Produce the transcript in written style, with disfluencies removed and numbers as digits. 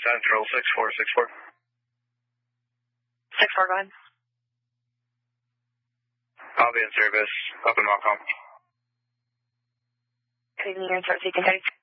Central 6464. 64, go ahead. I'll be in service up in Montcalm. Good evening, you're in service, you can take.